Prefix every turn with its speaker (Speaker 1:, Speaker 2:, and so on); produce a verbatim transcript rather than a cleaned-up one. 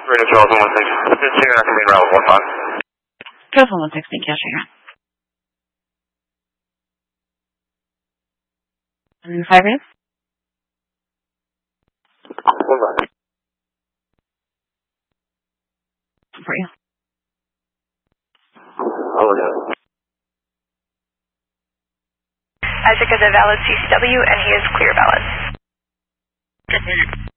Speaker 1: Radio Charles one six. This is I can be around one five.
Speaker 2: Careful one six, thank you, I'll And five is?
Speaker 1: One five.
Speaker 2: For you.
Speaker 1: I'll look at it.
Speaker 3: Isaac is a valid C C W and he is clear valid.
Speaker 1: Good.